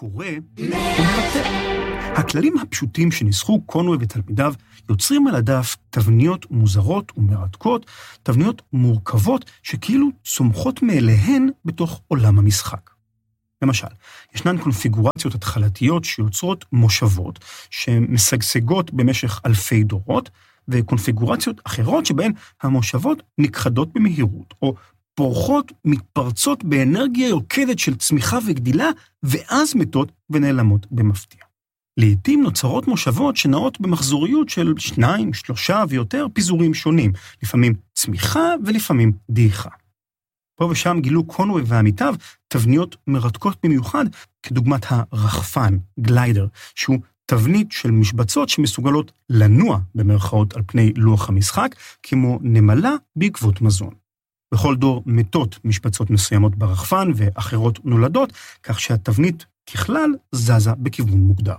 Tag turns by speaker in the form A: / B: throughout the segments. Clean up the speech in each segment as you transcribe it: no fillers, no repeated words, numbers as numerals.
A: קורא ומרתק. הכללים הפשוטים שניסחו קונווי ותלמידיו יוצרים על הדף תבניות מוזרות ומרתקות, תבניות מורכבות שכאילו צומחות מאליהן בתוך עולם המשחק. למשל, ישנן קונפיגורציות התחלתיות שיוצרות מושבות שמשגשגות במשך אלפי דורות, וקונפיגורציות אחרות שבהן המושבות נכחדות במהירות, או פורחות מתפרצות באנרגיה יוקדת של צמיחה וגדילה, ואז מתות ונעלמות במפתיע. לעתים נוצרות מושבות שנעות במחזוריות של 2, 3 ויותר פיזורים שונים, לפעמים צמיחה ולפעמים דעיכה. פה ושם גילו קונווי ועמיתיו תבניות מרתקות במיוחד, כדוגמת הרחפן, גליידר, שהוא תבנית של משבצות שמסוגלות לנוע במרכאות על פני לוח המשחק, כמו נמלה בעקבות מזון. בכל דור מתות משבצות מסוימות ברחפן ואחרות נולדות, כך שהתבנית ככלל זזה בכיוון מוגדר.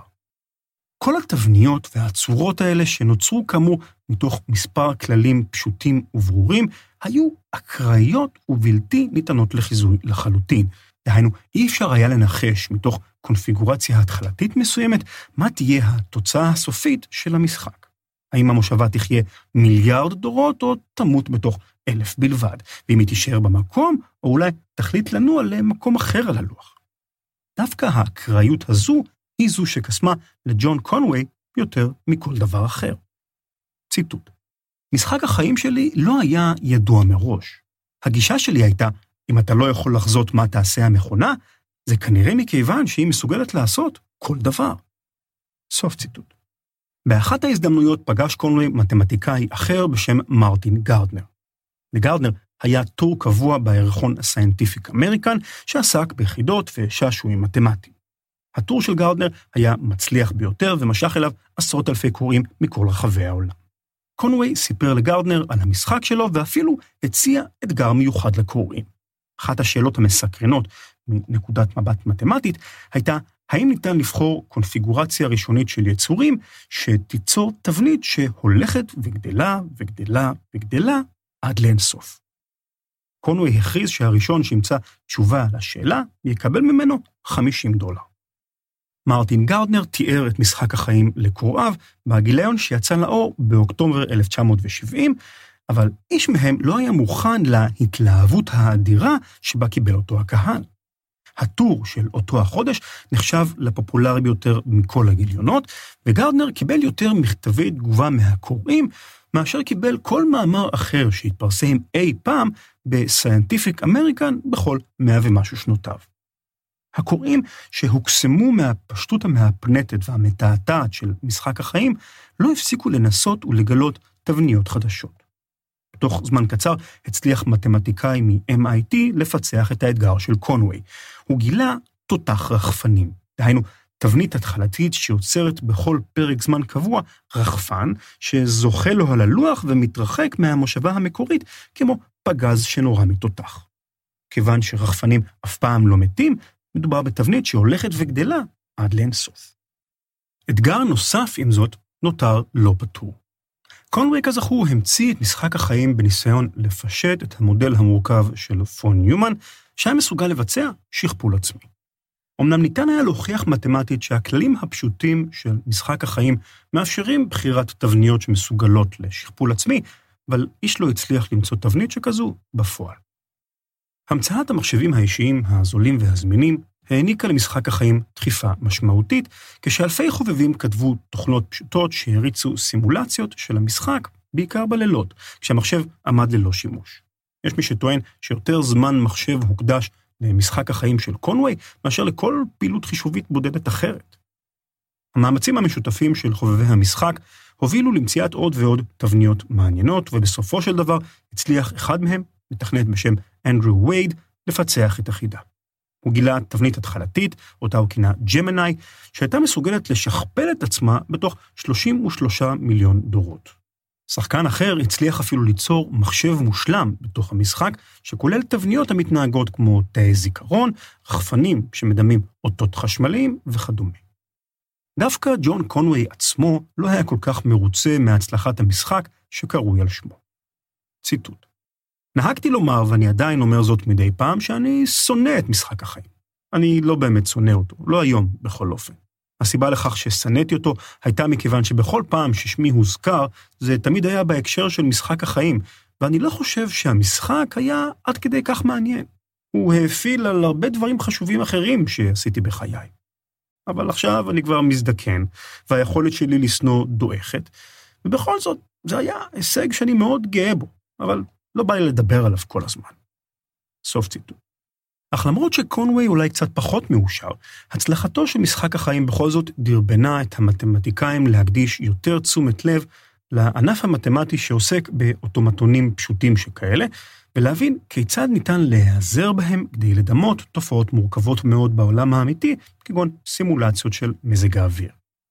A: כל התבניות והצורות האלה שנוצרו כאמור מתוך מספר כללים פשוטים וברורים, היו אקראיות ובלתי ניתנות לחיזוי לחלוטין. דהיינו, אי אפשר היה לנחש מתוך קונפיגורציה התחלתית מסוימת, מה תהיה התוצאה הסופית של המשחק. האם המושבה תחיה מיליארד דורות או תמות בתוך 1,000 בלבד, ואם היא תישאר במקום, או אולי תחליט לנוע למקום אחר על הלוח. דווקא האקראיות הזו היא זו שקסמה לג'ון קונווי יותר מכל דבר אחר. ציטוט: משחק החיים שלי לא היה ידוע מראש. הגישה שלי הייתה, אם אתה לא יכול לחזות מה תעשה המכונה, זה כנראה מכיוון שהיא מסוגלת לעשות כל דבר. סוף ציטוט. באחת ההזדמנויות פגש קונווי מתמטיקאי אחר בשם מרטין גרדנר. לגרדנר היה טור קבוע בירחון Scientific American שעסק ביחידות ושעשועים מתמטיים. הטור של גרדנר היה מצליח ביותר ומשך אליו עשרות אלפי קוראים מכל רחבי העולם. קונווי סיפר לגרדנר על המשחק שלו ואפילו הציע אתגר מיוחד לקוראים. אחת השאלות המסקרנות מנקודת מבט מתמטית הייתה, האם ניתן לבחור קונפיגורציה ראשונית של יצורים שתיצור תבנית שהולכת וגדלה וגדלה וגדלה עד לאינסוף. קונווי הכריז שהראשון שימצא תשובה לשאלה יקבל ממנו $50. מרטין גרדנר תיאר את משחק החיים לקוראיו בגיליון שיצא לאור באוקטובר 1970, אבל איש מהם לא היה מוכן להתלהבות האדירה שבה קיבל אותו הקהל. הטור של אותו החודש נחשב לפופולרי ביותר מכל הגיליונות, וגרדנר קיבל יותר מכתבי תגובה מהקוראים, מאשר קיבל כל מאמר אחר שהתפרסם אי פעם ב-Scientific American בכל 100 ומשהו שנותיו. הקוראים שהוקסמו מהפשטות המהפנטת והמתעתעת של משחק החיים, לא הפסיקו לנסות ולגלות תבניות חדשות. בתוך זמן קצר הצליח מתמטיקאי מ-MIT לפצח את האתגר של קונווי. הוא גילה תותח רחפנים. דהיינו, תבנית התחלתית שיוצרת בכל פרק זמן קבוע רחפן שזוכה לו על הלוח ומתרחק מהמושבה המקורית כמו פגז שנורא מתותח. כיוון שרחפנים אף פעם לא מתים, מדובר בתבנית שהולכת וגדלה עד לאינסוף. אתגר נוסף עם זאת נותר לא פתור. קונווי כזכור המציא את משחק החיים בניסיון לפשט את המודל המורכב של פון ניומן, שהיה מסוגל לבצע שכפול עצמי. אמנם ניתן היה להוכיח מתמטית שהכללים הפשוטים של משחק החיים מאפשרים בחירת תבניות שמסוגלות לשכפול עצמי, אבל איש לא הצליח למצוא תבנית שכזו בפועל. המצאת המחשבים האישיים, הזולים והזמינים, העניקה למשחק החיים דחיפה משמעותית, כשאלפי חובבים כתבו תוכנות פשוטות שהריצו סימולציות של המשחק, בעיקר בלילות, כשהמחשב עמד ללא שימוש. יש מי שטוען שיותר זמן מחשב הוקדש למשחק החיים של קונווי, מאשר לכל פעילות חישובית בודדת אחרת. המאמצים המשותפים של חובבי המשחק הובילו למציאת עוד ועוד תבניות מעניינות, ובסופו של דבר הצליח אחד מהם, מתכנת בשם אנדרו וייד, לפצח את החידה. הוא גילה תבנית התחלתית, אותה הוא כינה ג'מיני, שהייתה מסוגלת לשכפל את עצמה בתוך 33 מיליון דורות. שחקן אחר הצליח אפילו ליצור מחשב מושלם בתוך המשחק, שכולל תבניות המתנהגות כמו תאי זיכרון, רחפנים שמדמים אותות חשמליים וכדומה. דווקא ג'ון קונווי עצמו לא היה כל כך מרוצה מהצלחת המשחק שקרוי על שמו. ציטוט: נהגתי לומר, ואני עדיין אומר זאת מדי פעם, שאני שונא את משחק החיים. אני לא באמת שונא אותו, לא היום בכל אופן. הסיבה לכך ששנאתי אותו הייתה מכיוון שבכל פעם ששמי הוזכר, זה תמיד היה בהקשר של משחק החיים, ואני לא חושב שהמשחק היה עד כדי כך מעניין. הוא האפיל על הרבה דברים חשובים אחרים שעשיתי בחיי. אבל עכשיו אני כבר מזדקן, והיכולת שלי לשנוא דועכת, ובכל זאת זה היה הישג שאני מאוד גאה בו, אבל לא בא לי לדבר עליו כל הזמן. סוף ציטוט. אך למרות שקונווי אולי קצת פחות מאושר, הצלחתו של משחק החיים בכל זאת דרבנה את המתמטיקאים להקדיש יותר תשומת לב לענף המתמטי שעוסק באוטומטונים פשוטים שכאלה, ולהבין כיצד ניתן להיעזר בהם כדי לדמות תופעות מורכבות מאוד בעולם האמיתי, כגון סימולציות של מזג האוויר.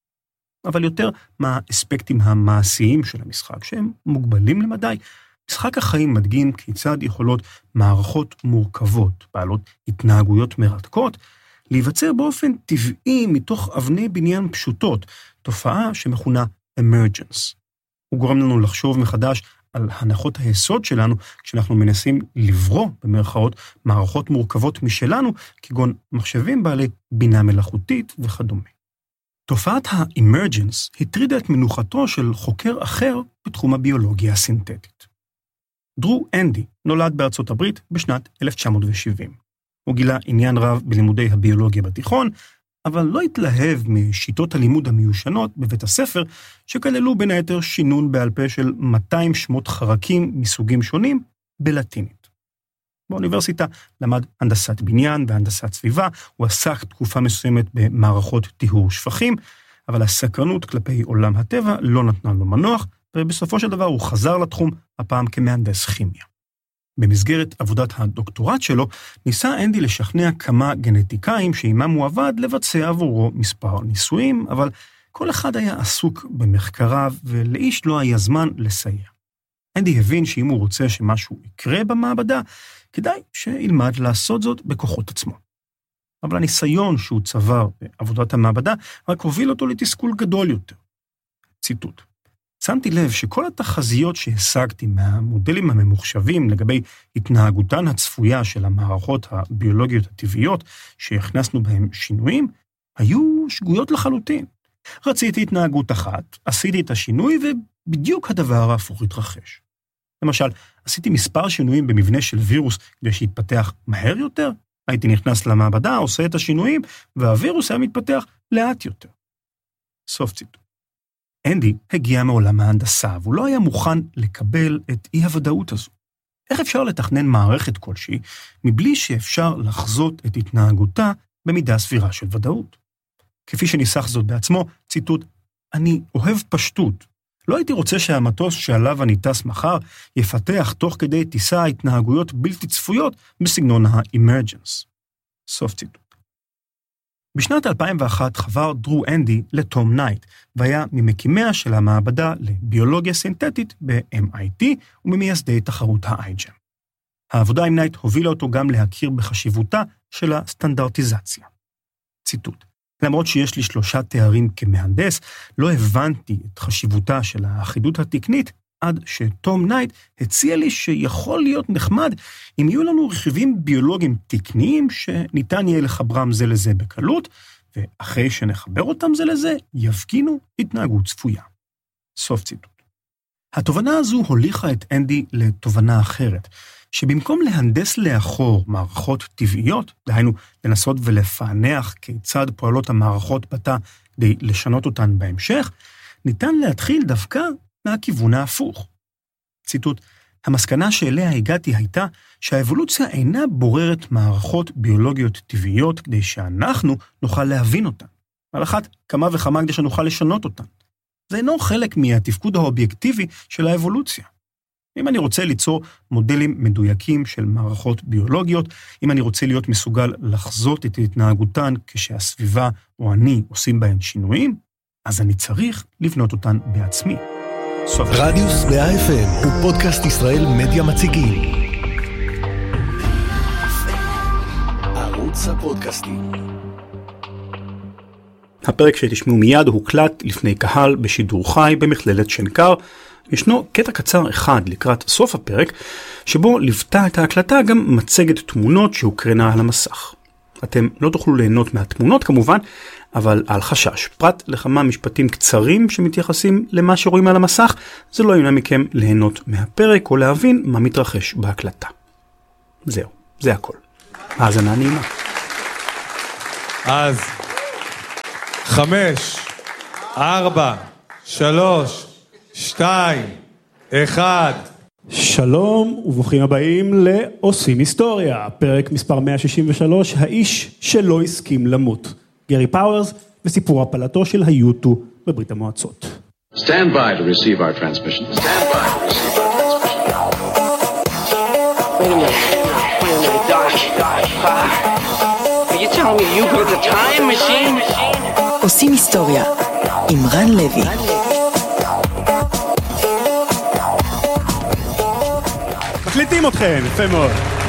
A: אבל יותר מהאספקטים המעשיים של המשחק, שהם מוגבלים למדי, משחק החיים מדגים כיצד יכולות מערכות מורכבות, בעלות התנהגויות מרתקות, להיווצר באופן טבעי מתוך אבני בניין פשוטות, תופעה שמכונה emergence. הוא גורם לנו לחשוב מחדש על הנחות היסוד שלנו, כשאנחנו מנסים לברוא במרכאות מערכות מורכבות משלנו, כגון מחשבים בעלי בינה מלאכותית וכדומה. תופעת ה-emergence הטרידה את מנוחתו של חוקר אחר בתחום הביולוגיה הסינתטית. דרו אנדי נולד בארצות הברית בשנת 1970. הוא גילה עניין רב בלימודי הביולוגיה בתיכון, אבל לא התלהב משיטות הלימוד המיושנות בבית הספר, שכללו בין היתר שינון בעל פה של 200 שמות חרקים מסוגים שונים בלטינית. באוניברסיטה למד הנדסת בניין והנדסת סביבה, הוא עסק תקופה מסוימת במערכות טיהור שפכים, אבל הסקרנות כלפי עולם הטבע לא נתנה לו מנוח, ובסופו של דבר הוא חזר לתחום הפעם כמהנדס כימיה. במסגרת עבודת הדוקטורט שלו, ניסה אנדי לשכנע כמה גנטיקאים שעימם הוא עבד לבצע עבורו מספר ניסויים, אבל כל אחד היה עסוק במחקריו ולאיש לא היה זמן לסייע. אנדי הבין שאם הוא רוצה שמשהו יקרה במעבדה, כדאי שילמד לעשות זאת בכוחות עצמו. אבל הניסיון שהוא צבר בעבודת המעבדה רק הוביל אותו לתסכול גדול יותר. ציטוט. שמתי לב שכל התחזיות שהשגתי מהמודלים הממוחשבים לגבי התנהגותן הצפויה של המערכות הביולוגיות הטבעיות שהכנסנו בהם שינויים, היו שגויות לחלוטין. רציתי התנהגות אחת, עשיתי את השינוי ובדיוק הדבר ההפוך התרחש. למשל, עשיתי מספר שינויים במבנה של וירוס כדי שיתפתח מהר יותר, הייתי נכנס למעבדה, עושה את השינויים, והווירוס היה מתפתח לאט יותר. סוף ציטוט. אנדי הגיע מעולם ההנדסה, והוא לא היה מוכן לקבל את אי-הוודאות הזו. איך אפשר לתכנן מערכת כלשהי, מבלי שאפשר לחזות את התנהגותה במידה סבירה של ודאות? כפי שניסח זאת בעצמו, ציטוט, אני אוהב פשטות. לא הייתי רוצה שהמטוס שעליו אני טס מחר יפתח תוך כדי טיסה התנהגויות בלתי צפויות בסגנון ה-emergence. סוף ציטוט. בשנת 2001 חבר דרו אנדי לתום נייט, והיה ממקימיה של המעבדה לביולוגיה סינתטית ב-MIT וממייסדי תחרות ה-iGEM. העבודה עם נייט הובילה אותו גם להכיר בחשיבותה של הסטנדרטיזציה. ציטוט. למרות שיש לי 3 תארים כמהנדס, לא הבנתי את חשיבותה של האחידות התקנית, עד שתום נייט הציע לי שיכול להיות נחמד אם יהיו לנו רכיבים ביולוגיים תקניים שניתן יהיה לחברם זה לזה בקלות, ואחרי שנחבר אותם זה לזה, יפגינו התנהגות צפויה. סוף ציטוט. התובנה הזו הוליכה את אנדי לתובנה אחרת, שבמקום להנדס לאחור מערכות טבעיות, דהיינו לנסות ולפענח כיצד פועלות המערכות בתא כדי לשנות אותן בהמשך, ניתן להתחיל דווקא מהכיוון ההפוך. ציטוט, המסקנה שאליה הגעתי הייתה שהאבולוציה אינה בוררת מערכות ביולוגיות טבעיות כדי שאנחנו נוכל להבין אותן. על אחת כמה וכמה כדי שנוכל לשנות אותן. זה אינו חלק מהתפקוד האובייקטיבי של האבולוציה. אם אני רוצה ליצור מודלים מדויקים של מערכות ביולוגיות, אם אני רוצה להיות מסוגל לחזות את התנהגותן כשהסביבה או אני עושים בהן שינויים, אז אני צריך לבנות אותן בעצמי.
B: רדיוס 100 FM הוא פודקאסט ישראל מדיה מציגים. ערוץ הפודקאסטים.
A: הפרק שתשמעו מיד הוקלט לפני קהל בשידור חי במכללת שנקר. ישנו קטע קצר אחד לקראת סוף הפרק, שבו ליוותה את ההקלטה גם מצגת תמונות שהוקרנה על המסך. אתם לא תוכלו ליהנות מהתמונות כמובן, אבל על חשש. פרט לכמה משפטים קצרים שמתייחסים למה שרואים על המסך, זה לא ימנע מכם ליהנות מהפרק או להבין מה מתרחש בהקלטה. זהו, זה הכל. האזנה נעימה.
C: אז 5, 4, 3, 2, 1.
D: שלום וברוכים הבאים לעושים היסטוריה, פרק מספר 163, האיש שלא הסכים למות. גרי פאוורס וסיפור הפלתו של היוטו בברית המועצות.
E: Stand by to receive our transmission. Stand by to receive our transmission.
F: Wait a minute, Doc. Are you telling me you built a time machine?
G: עושים היסטוריה עם רן לוי.
D: מקליטים אתכם, יפה מאוד.